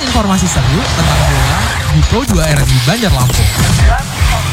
informasi seru tentang bola di Pro 2 RRI Banjar Lampung.